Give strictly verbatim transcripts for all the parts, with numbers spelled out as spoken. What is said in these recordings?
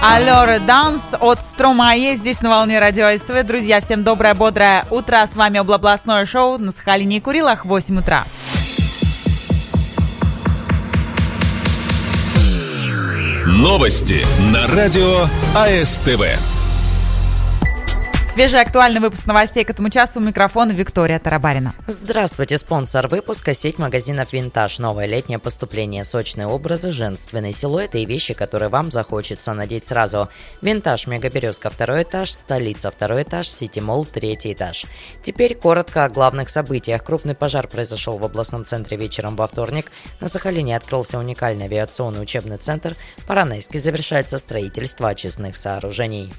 Allure Dance от Стромае здесь на волне радио СТВ. Друзья, всем доброе, бодрое утро. С вами областное шоу на Сахалине и Курилах, восемь утра. Новости на радио АСТВ. Свежий актуальный выпуск новостей к этому часу. У микрофона Виктория Тарабарина. Здравствуйте, спонсор выпуска — сеть магазинов «Винтаж». Новое летнее поступление, сочные образы, женственные силуэты и вещи, которые вам захочется надеть сразу. «Винтаж», Мегаберезка, второй этаж, столица, второй этаж, Сити-молл, третий этаж. Теперь коротко о главных событиях. Крупный пожар произошел в областном центре вечером во вторник. На Сахалине открылся уникальный авиационный учебный центр. В Поронайске завершается строительство очистных сооружений.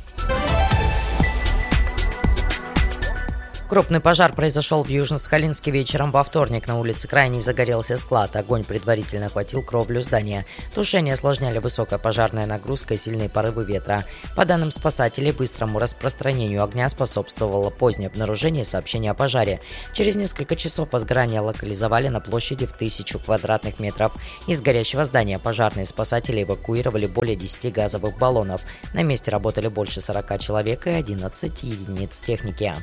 Крупный пожар произошел в Южно-Сахалинске вечером во вторник. На улице Крайней загорелся склад. Огонь предварительно охватил кровлю здания. Тушение осложняли высокая пожарная нагрузка и сильные порывы ветра. По данным спасателей, быстрому распространению огня способствовало позднее обнаружение сообщения о пожаре. Через несколько часов возгорание локализовали на площади в тысячу квадратных метров. Из горящего здания пожарные спасатели эвакуировали более десяти газовых баллонов. На месте работали больше сорока человек и одиннадцать единиц техники.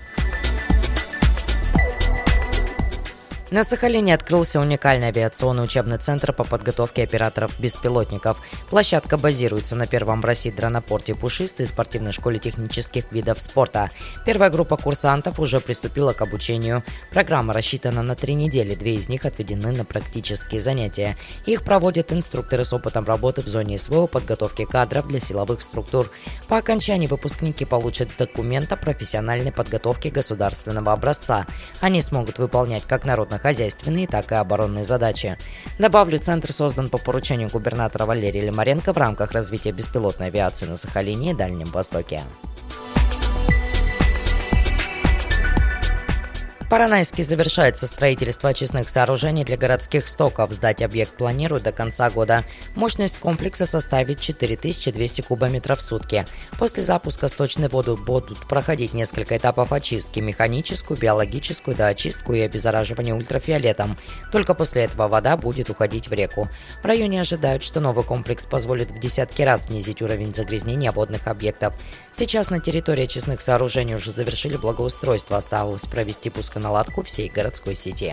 На Сахалине открылся уникальный авиационный учебный центр по подготовке операторов беспилотников. Площадка базируется на первом в России дронопорте «Пушистый» спортивной школе технических видов спорта. Первая группа курсантов уже приступила к обучению. Программа рассчитана на три недели, две из них отведены на практические занятия. Их проводят инструкторы с опытом работы в зоне СВО, подготовки кадров для силовых структур. По окончании выпускники получат документ о профессиональной подготовке государственного образца. Они смогут выполнять как народных хозяйственные, так и оборонные задачи. Добавлю, центр создан по поручению губернатора Валерия Лимаренко в рамках развития беспилотной авиации на Сахалине и Дальнем Востоке. В Поронайске завершается строительство очистных сооружений для городских стоков. Сдать объект планируют до конца года. Мощность комплекса составит четыре тысячи двести кубометров в сутки. После запуска сточной воды будут проходить несколько этапов очистки: механическую, биологическую, доочистку и обеззараживание ультрафиолетом. Только после этого вода будет уходить в реку. В районе ожидают, что новый комплекс позволит в десятки раз снизить уровень загрязнения водных объектов. Сейчас на территории очистных сооружений уже завершили благоустройство. Осталось провести пуск наладку всей городской сети.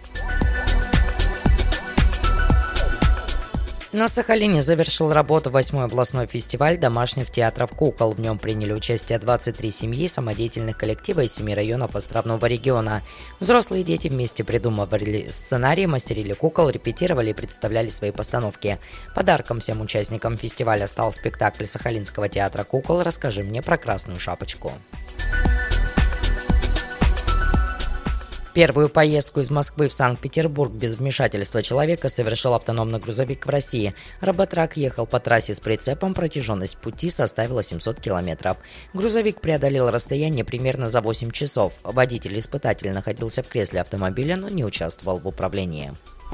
На Сахалине завершил работу восьмой областной фестиваль домашних театров кукол. В нем приняли участие двадцать три семьи самодеятельных коллектива из семи районов островного региона. Взрослые и дети вместе придумывали сценарии, мастерили кукол, репетировали и представляли свои постановки. Подарком всем участникам фестиваля стал спектакль Сахалинского театра кукол «Расскажи мне про Красную Шапочку». Первую поездку из Москвы в Санкт-Петербург без вмешательства человека совершил автономный грузовик в России. Роботрак ехал по трассе с прицепом, протяженность пути составила семьсот километров. Грузовик преодолел расстояние примерно за восемь часов. Водитель-испытатель находился в кресле автомобиля, но не участвовал в управлении.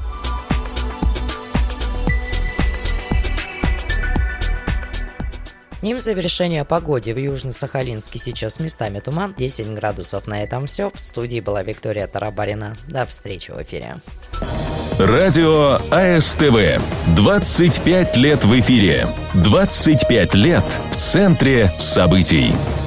И в завершение о погоде. В Южно-Сахалинске сейчас местами туман, десять градусов. На этом все. В студии была Виктория Тарабарина. До встречи в эфире. Радио АСТВ. двадцать пять лет в эфире. двадцать пять лет в центре событий.